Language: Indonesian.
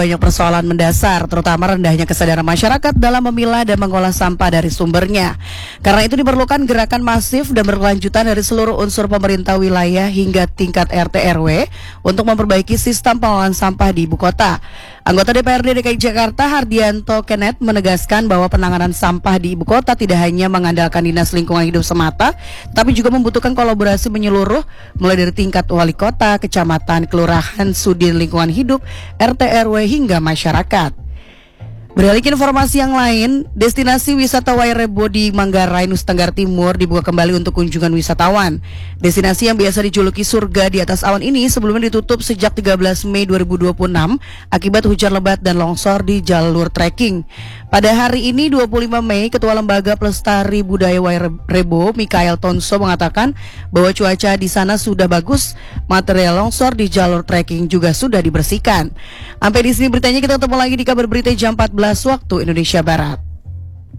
Banyak persoalan mendasar, terutama rendahnya kesadaran masyarakat dalam memilah dan mengolah sampah dari sumbernya. Karena itu diperlukan gerakan masif dan berkelanjutan dari seluruh unsur pemerintah wilayah hingga tingkat RT RW untuk memperbaiki sistem pengelolaan sampah di ibu kota. Anggota DPRD DKI Jakarta Hardianto Kenneth menegaskan bahwa penanganan sampah di ibu kota tidak hanya mengandalkan Dinas Lingkungan Hidup semata, tapi juga membutuhkan kolaborasi menyeluruh mulai dari tingkat wali kota, kecamatan, kelurahan, sudin lingkungan hidup, RT RW hingga masyarakat. Beralih ke informasi yang lain, destinasi wisata Wairebo di Manggarai, Nusa Tenggara Timur dibuka kembali untuk kunjungan wisatawan. Destinasi yang biasa dijuluki surga di atas awan ini sebelumnya ditutup sejak 13 Mei 2026 akibat hujan lebat dan longsor di jalur trekking. Pada hari ini 25 Mei, Ketua Lembaga Pelestari Budaya Wairebo, Mikael Tonso mengatakan bahwa cuaca di sana sudah bagus, material longsor di jalur trekking juga sudah dibersihkan. Sampai di sini beritanya, kita ketemu lagi di kabar berita jam 14 waktu Indonesia Barat.